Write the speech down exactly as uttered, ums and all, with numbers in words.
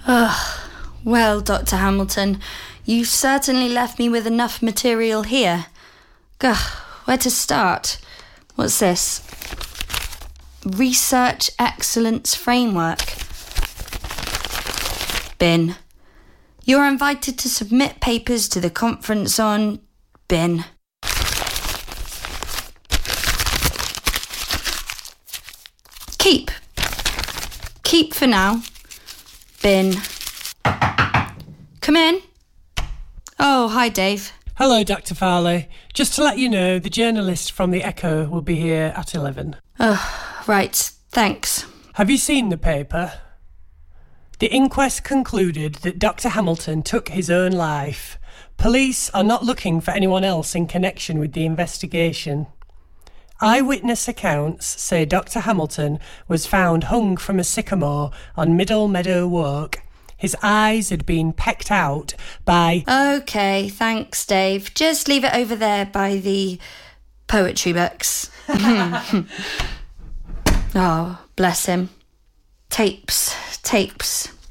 Ugh. Well, Doctor Hamilton, you've certainly left me with enough material here. Gah, where to start? What's this? Research Excellence Framework. Bin. You're invited to submit papers to the conference on... Bin. Keep. Keep for now. Bin. Come in. Oh, hi, Dave. Hello, Doctor Farley. Just to let you know, the journalist from the Echo will be here at eleven. Oh, right. Thanks. Have you seen the paper? The inquest concluded that Doctor Hamilton took his own life. Police are not looking for anyone else in connection with the investigation. Eyewitness accounts say Doctor Hamilton was found hung from a sycamore on Middle Meadow Walk. His eyes had been pecked out by... OK, thanks, Dave. Just leave it over there by the poetry books. Oh, bless him. Tapes, tapes.